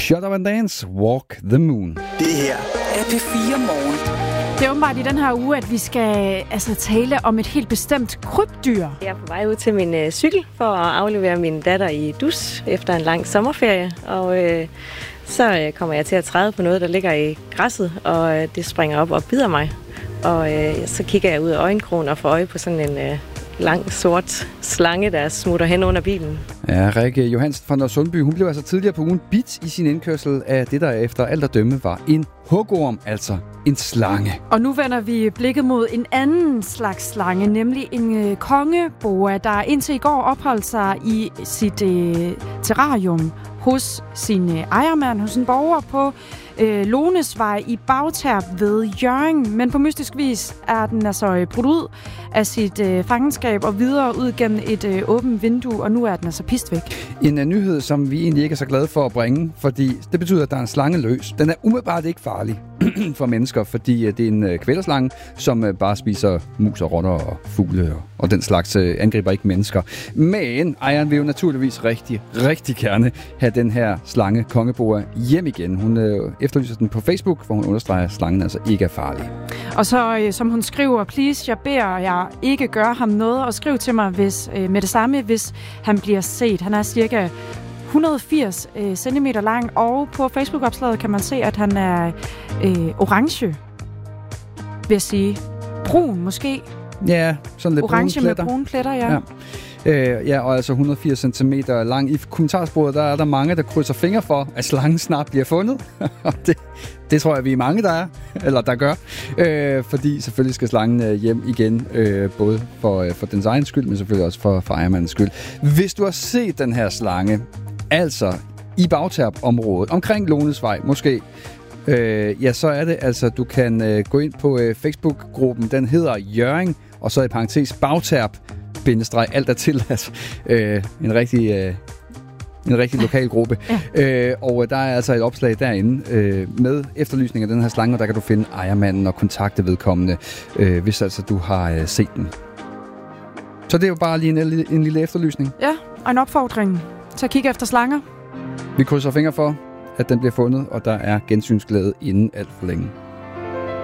Shut Up and Dance, Walk the Moon. Det her er P4 Morgen. Det er åbenbart i den her uge, at vi skal tale om et helt bestemt krybdyr. Jeg er på vej ud til min cykel for at aflevere min datter i dus efter en lang sommerferie. Og så kommer jeg til at træde på noget, der ligger i græsset, og det springer op og bider mig. Og så kigger jeg ud af øjenkrogen og får øje på sådan en lang sort slange, der smutter hen under bilen. Ja, Rikke Johansen fra Nørresundby, hun blev altså tidligere på ugen bidt i sin indkørsel af det, der efter alt at dømme var en hugorm, altså en slange. Og nu vender vi blikket mod en anden slags slange, nemlig en kongeboa, der indtil i går opholdt sig i sit terrarium hos sin ejermand, hos en borger på Lonesvej i Bagterp ved Hjørring. Men på mystisk vis er den altså brudt ud af sit fangenskab og videre ud gennem et åbent vindue, og nu er den altså pist væk. En nyhed, som vi egentlig ikke er så glade for at bringe, fordi det betyder, at der er en slange løs. Den er umiddelbart ikke farlig for mennesker, fordi det er en kvælerslange, som bare spiser mus og rotter og fugle og den slags angriber ikke mennesker. Men ejeren vil jo naturligvis rigtig gerne have den her slange kongeboa hjem igen. Hun efterlyser den på Facebook, hvor hun understreger, at slangen altså ikke er farlig. Og så, som hun skriver, please, jeg beder jer ikke gøre ham noget, og skriv til mig med det samme, hvis han bliver set. Han er cirka 180 cm lang, og på Facebook-opslaget kan man se, at han er orange, vil jeg sige. Brun måske. Ja, sådan lidt orange med brune pletter, ja. Ja, og altså 180 cm lang. I kommentarsporet, der er der mange, der krydser fingre for, at slangen snart bliver fundet. det tror jeg, vi er mange, der gør. Fordi selvfølgelig skal slangen hjem igen, både for dens egen skyld, men selvfølgelig også for ejermandens skyld. Hvis du har set den her slange, altså i Bagterp-området, omkring Lonesvej måske, ja, så er det altså, du kan gå ind på Facebook-gruppen, den hedder Hjørring, og så i parentes Bagterp, alt er tilladt. En rigtig lokal gruppe. Ja. Og der er altså et opslag derinde med efterlysning af den her slange, og der kan du finde ejermanden og kontakte vedkommende, hvis altså du har set den. Så det er jo bare lige en lille efterlysning. Ja, og en opfordring til at kigge efter slanger. Vi krydser fingre for, at den bliver fundet, og der er gensynsglæde inden alt for længe.